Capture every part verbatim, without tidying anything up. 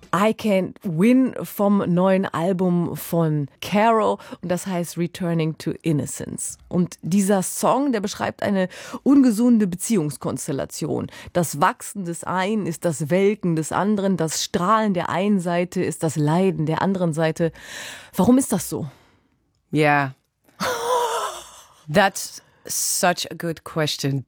I Can't Win vom neuen Album von Caro und das heißt Returning to Innocence. Und dieser Song, der beschreibt eine ungesunde Beziehungskonstellation. Das Wachsen des einen ist das Welken des anderen, das Strahlen der einen Seite ist das Leiden der anderen Seite. Warum ist das so? Yeah. That's such a good question.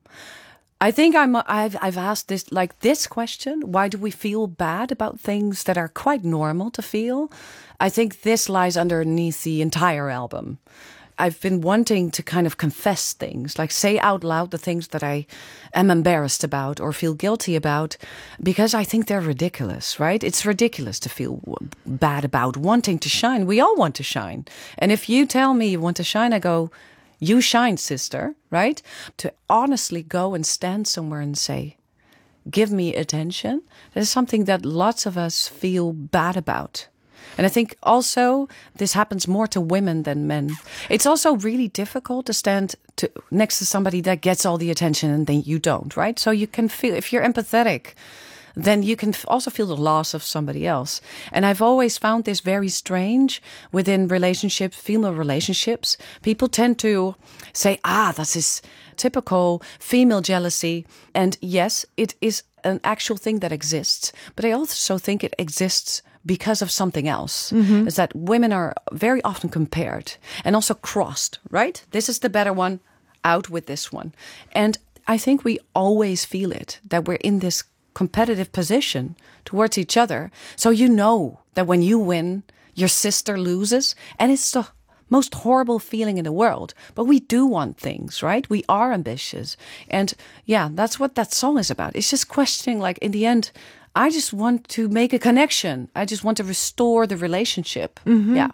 I think I'm, I've, I've asked this, like this question, why do we feel bad about things that are quite normal to feel? I think this lies underneath the entire album. I've been wanting to kind of confess things, like say out loud the things that I am embarrassed about or feel guilty about, because I think they're ridiculous, right? It's ridiculous to feel bad about wanting to shine. We all want to shine. And if you tell me you want to shine, I go, you shine, sister, right? To honestly go and stand somewhere and say, give me attention, that is something that lots of us feel bad about. And I think also this happens more to women than men. It's also really difficult to stand to, next to somebody that gets all the attention and then you don't, right? So you can feel, if you're empathetic, then you can also feel the loss of somebody else. And I've always found this very strange within relationships, female relationships. People tend to say, ah, that is typical female jealousy. And yes, it is an actual thing that exists. But I also think it exists because of something else. Mm-hmm. Is that women are very often compared and also crossed, right? This is the better one, out with this one. And I think we always feel it, that we're in this competitive position towards each other. So you know that when you win, your sister loses. And it's the most horrible feeling in the world. But we do want things, right? We are ambitious. And yeah, that's what that song is about. It's just questioning, like, in the end, I just want to make a connection. I just want to restore the relationship. Mhm. Ja.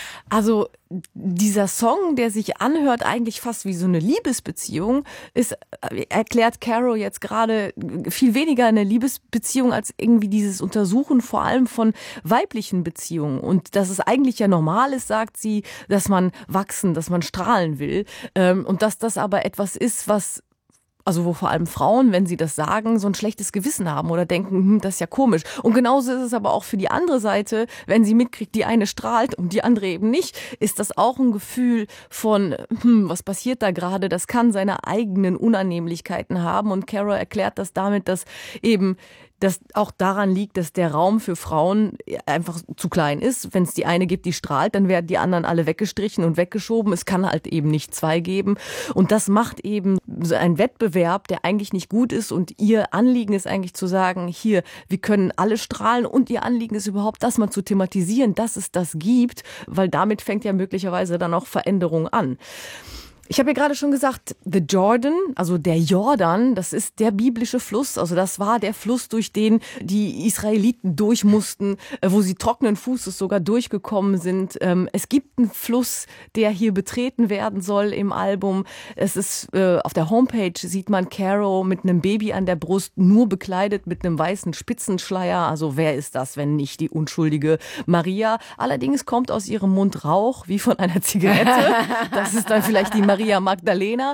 Also dieser Song, der sich anhört eigentlich fast wie so eine Liebesbeziehung, ist, erklärt Caro jetzt gerade, viel weniger eine Liebesbeziehung als irgendwie dieses Untersuchen vor allem von weiblichen Beziehungen. Und dass es eigentlich ja normal ist, sagt sie, dass man wachsen, dass man strahlen will. Und dass das aber etwas ist, was also wo vor allem Frauen, wenn sie das sagen, so ein schlechtes Gewissen haben oder denken, hm, das ist ja komisch. Und genauso ist es aber auch für die andere Seite, wenn sie mitkriegt, die eine strahlt und die andere eben nicht, ist das auch ein Gefühl von, hm, was passiert da gerade? Das kann seine eigenen Unannehmlichkeiten haben. Und Caro erklärt das damit, dass eben das auch daran liegt, dass der Raum für Frauen einfach zu klein ist. Wenn es die eine gibt, die strahlt, dann werden die anderen alle weggestrichen und weggeschoben. Es kann halt eben nicht zwei geben. Und das macht eben so einen Wettbewerb, der eigentlich nicht gut ist. Und ihr Anliegen ist eigentlich zu sagen, hier, wir können alle strahlen. Und ihr Anliegen ist überhaupt, das mal zu thematisieren, dass es das gibt. Weil damit fängt ja möglicherweise dann auch Veränderung an. Ich habe ja gerade schon gesagt, the Jordan, also der Jordan, das ist der biblische Fluss. Also das war der Fluss, durch den die Israeliten durch mussten, wo sie trockenen Fußes sogar durchgekommen sind. Es gibt einen Fluss, der hier betreten werden soll im Album. Es ist auf der Homepage sieht man Caro mit einem Baby an der Brust, nur bekleidet mit einem weißen Spitzenschleier. Also wer ist das, wenn nicht die unschuldige Maria? Allerdings kommt aus ihrem Mund Rauch, wie von einer Zigarette. Das ist dann vielleicht die Maria Maria Magdalena.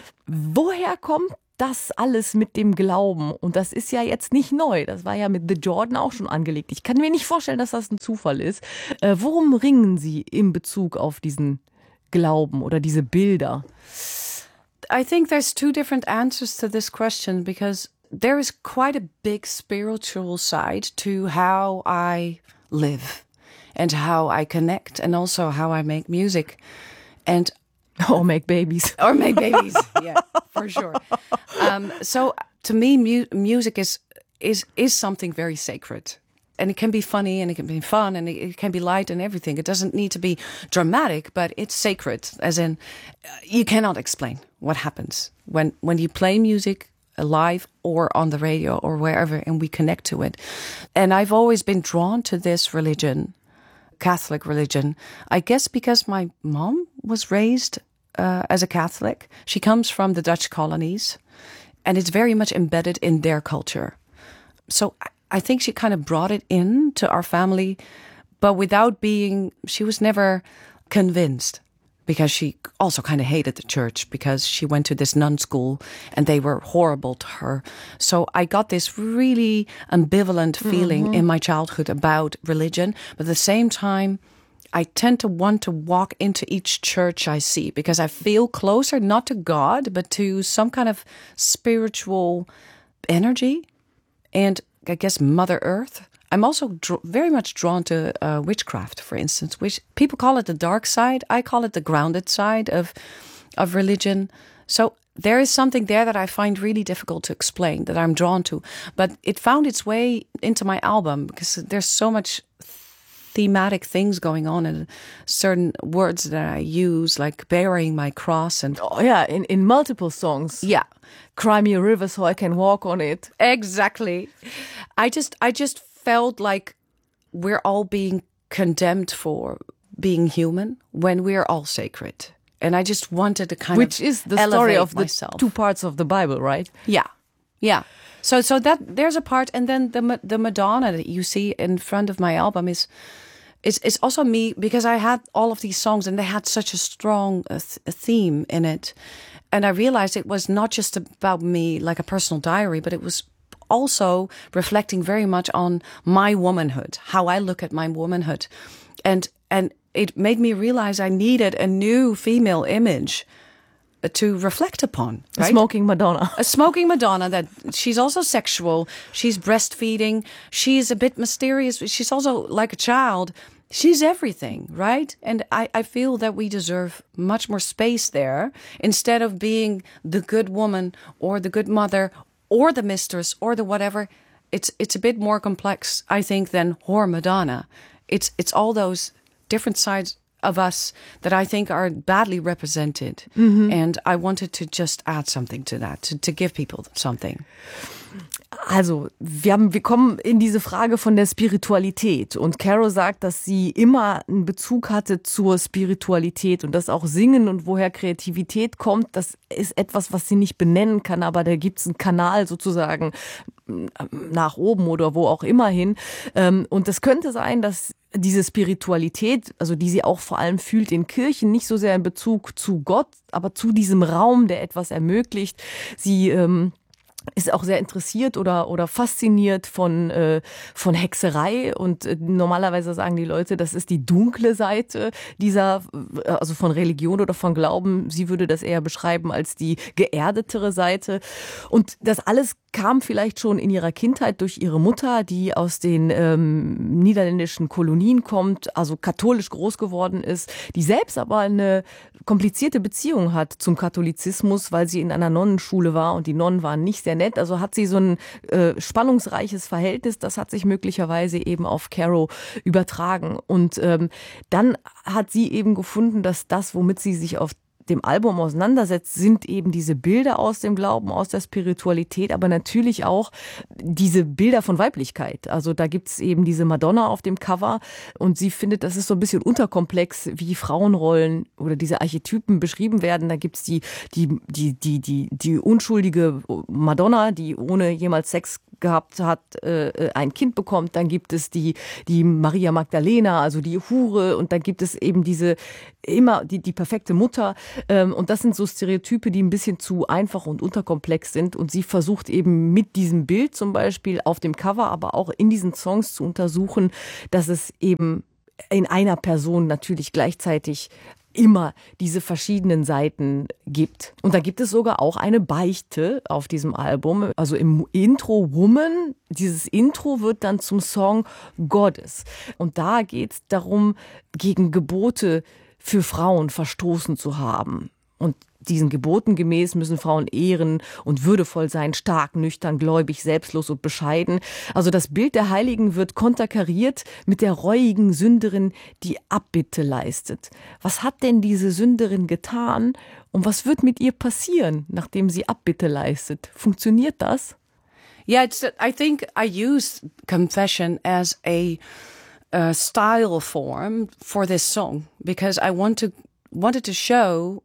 Woher kommt das alles mit dem Glauben? Und das ist ja jetzt nicht neu. Das war ja mit The Jordan auch schon angelegt. Ich kann mir nicht vorstellen, dass das ein Zufall ist. Äh, worum ringen Sie in Bezug auf diesen Glauben oder diese Bilder? I think there's two different answers to this question because there is quite a big spiritual side to how I live and how I connect and also how I make music. And Or make babies. Or make babies, yeah, for sure. Um, so to me, mu- music is is is something very sacred. And it can be funny and it can be fun and it, it can be light and everything. It doesn't need to be dramatic, but it's sacred. As in, you cannot explain what happens when, when you play music live or on the radio or wherever and we connect to it. And I've always been drawn to this religion, Catholic religion, I guess because my mom was raised uh, as a Catholic. She comes from the Dutch colonies and it's very much embedded in their culture. So I think she kind of brought it in to our family, but without being, she was never convinced because she also kind of hated the church because she went to this nun school and they were horrible to her. So I got this really ambivalent feeling mm-hmm. in my childhood about religion, but at the same time, I tend to want to walk into each church I see because I feel closer, not to God, but to some kind of spiritual energy and I guess Mother Earth. I'm also dr- very much drawn to uh, witchcraft, for instance, which people call it the dark side. I call it the grounded side of of religion. So there is something there that I find really difficult to explain, that I'm drawn to. But it found its way into my album because there's so much thematic things going on and certain words that I use, like bearing my cross. And oh, yeah, in, in multiple songs. Yeah. Cry me a river so I can walk on it. Exactly. I just, I just felt like we're all being condemned for being human when we're all sacred. And I just wanted to kind Which of is the story of the myself. two parts of the Bible, right? Yeah, yeah. So, so that there's a part, and then the the Madonna that you see in front of my album is is is also me because I had all of these songs and they had such a strong uh, th- a theme in it, and I realized it was not just about me like a personal diary, but it was also reflecting very much on my womanhood, how I look at my womanhood, and and. It made me realize I needed a new female image to reflect upon. Right? A smoking Madonna. A smoking Madonna that she's also sexual. She's breastfeeding. She's a bit mysterious. She's also like a child. She's everything, right? And I, I feel that we deserve much more space there instead of being the good woman or the good mother or the mistress or the whatever. It's it's a bit more complex, I think, than whore Madonna. It's it's all those different sides of us that I think are badly represented. Mm-hmm. And I wanted to just add something to that, to, to give people something. Also, wir haben, wir kommen in diese Frage von der Spiritualität. Und Caro sagt, dass sie immer einen Bezug hatte zur Spiritualität und das auch Singen und woher Kreativität kommt, das ist etwas, was sie nicht benennen kann, aber da gibt es einen Kanal sozusagen nach oben oder wo auch immer hin. Und es könnte sein, dass diese Spiritualität, also die sie auch vor allem fühlt in Kirchen, nicht so sehr in Bezug zu Gott, aber zu diesem Raum, der etwas ermöglicht. Sie ähm, ist auch sehr interessiert oder oder fasziniert von äh, von Hexerei und äh, normalerweise sagen die Leute, das ist die dunkle Seite dieser, also von Religion oder von Glauben. Sie würde das eher beschreiben als die geerdetere Seite. Und das alles kam vielleicht schon in ihrer Kindheit durch ihre Mutter, die aus den ähm, niederländischen Kolonien kommt, also katholisch groß geworden ist, die selbst aber eine komplizierte Beziehung hat zum Katholizismus, weil sie in einer Nonnenschule war und die Nonnen waren nicht sehr nett. Also hat sie so ein äh, spannungsreiches Verhältnis, das hat sich möglicherweise eben auf Caro übertragen. Und ähm, dann hat sie eben gefunden, dass das, womit sie sich auf dem Album auseinandersetzt, sind eben diese Bilder aus dem Glauben, aus der Spiritualität, aber natürlich auch diese Bilder von Weiblichkeit. Also da gibt's eben diese Madonna auf dem Cover und sie findet, das ist so ein bisschen unterkomplex, wie Frauenrollen oder diese Archetypen beschrieben werden. Da gibt's die, die, die, die, die, die unschuldige Madonna, die ohne jemals Sex gehabt hat, äh, ein Kind bekommt. Dann gibt es die, die Maria Magdalena, also die Hure, und dann gibt es eben diese immer die, die perfekte Mutter. Ähm, und das sind so Stereotype, die ein bisschen zu einfach und unterkomplex sind. Und sie versucht eben mit diesem Bild zum Beispiel auf dem Cover, aber auch in diesen Songs zu untersuchen, dass es eben in einer Person natürlich gleichzeitig immer diese verschiedenen Seiten gibt. Und da gibt es sogar auch eine Beichte auf diesem Album. Also im Intro Woman, dieses Intro wird dann zum Song Goddess. Und da geht es darum, gegen Gebote für Frauen verstoßen zu haben. Und diesen Geboten gemäß müssen Frauen ehren und würdevoll sein, stark, nüchtern, gläubig, selbstlos und bescheiden. Also das Bild der Heiligen wird konterkariert mit der reuigen Sünderin, die Abbitte leistet. Was hat denn diese Sünderin getan und was wird mit ihr passieren, nachdem sie Abbitte leistet? Funktioniert das? Yeah, it's, I think I use confession as a, a style form for this song because I want to wanted to show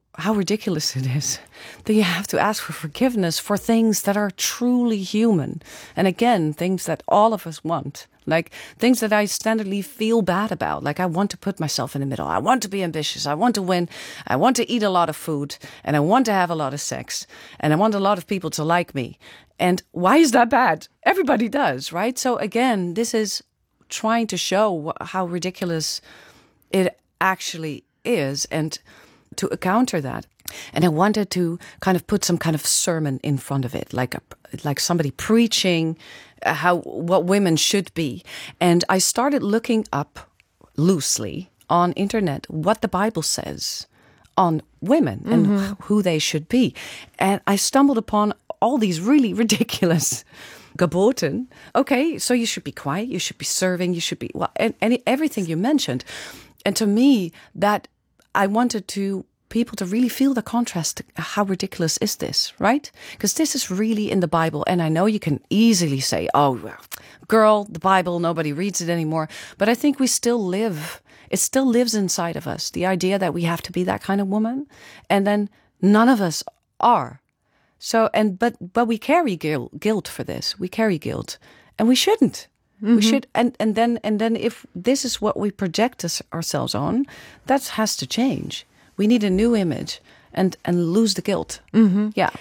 how ridiculous it is that you have to ask for forgiveness for things that are truly human. And again, things that all of us want. Like things that I standardly feel bad about. Like I want to put myself in the middle. I want to be ambitious. I want to win. I want to eat a lot of food. And I want to have a lot of sex. And I want a lot of people to like me. And why is that bad? Everybody does, right? So again, this is trying to show how ridiculous it actually is. And to counter that. And I wanted to kind of put some kind of sermon in front of it, like a, like somebody preaching how what women should be. And I started looking up loosely on internet what the Bible says on women and mm-hmm. who they should be. And I stumbled upon all these really ridiculous geboten. Okay, so you should be quiet, you should be serving, you should be, well, and, and everything you mentioned. And to me, that I wanted to people to really feel the contrast. How ridiculous is this, right? Because this is really in the Bible. And I know you can easily say, oh, well, girl, the Bible, nobody reads it anymore. But I think we still live, it still lives inside of us. The idea that we have to be that kind of woman. And then none of us are. So, and, but, but we carry guilt, guilt for this. We carry guilt. And we shouldn't. Mm-hmm. We should, and, and then, and then if this is what we project us, ourselves on, that has to change. We need a new image and, and lose the guilt. Mhm. Ja.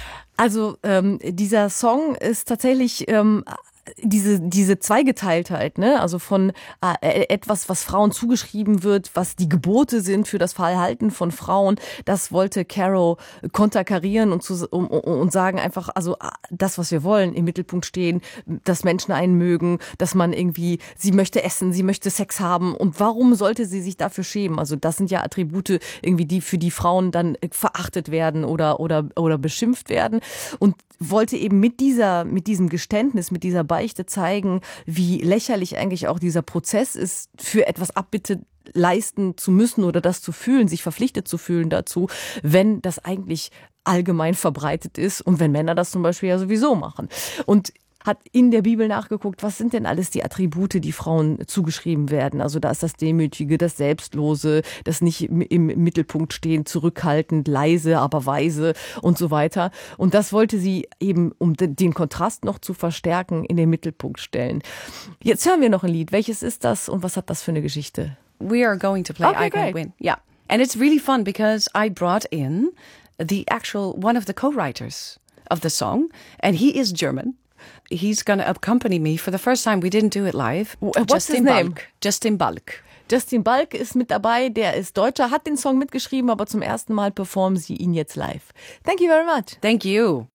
Also ähm, dieser Song ist tatsächlich ähm, diese diese Zweigeteiltheit, ne? Also von äh, etwas, was Frauen zugeschrieben wird, was die Gebote sind für das Verhalten von Frauen, das wollte Caro konterkarieren und zu, um, und sagen einfach, also das, was wir wollen, im Mittelpunkt stehen, dass Menschen einen mögen, dass man irgendwie, sie möchte essen, sie möchte Sex haben und warum sollte sie sich dafür schämen? Also das sind ja Attribute irgendwie, die für die Frauen dann verachtet werden oder oder oder beschimpft werden und wollte eben mit dieser, mit diesem Geständnis, mit dieser Beichte zeigen, wie lächerlich eigentlich auch dieser Prozess ist, für etwas Abbitte leisten zu müssen oder das zu fühlen, sich verpflichtet zu fühlen dazu, wenn das eigentlich allgemein verbreitet ist und wenn Männer das zum Beispiel ja sowieso machen. Und hat in der Bibel nachgeguckt, was sind denn alles die Attribute, die Frauen zugeschrieben werden. Also da ist das Demütige, das Selbstlose, das nicht im Mittelpunkt stehen, zurückhaltend, leise, aber weise und so weiter. Und das wollte sie eben, um den Kontrast noch zu verstärken, in den Mittelpunkt stellen. Jetzt hören wir noch ein Lied. Welches ist das und was hat das für eine Geschichte? We are going to play okay, I Can't great. Win. Yeah. And it's really fun because I brought in the actual, one of the co-writers of the song, and he is German. He's going to accompany me for the first time. We didn't do it live. What's Justin his name? Balk. Justin Balk. Justin Balk ist mit dabei. Der ist Deutscher, hat den Song mitgeschrieben, aber zum ersten Mal performen sie ihn jetzt live. Thank you very much. Thank you.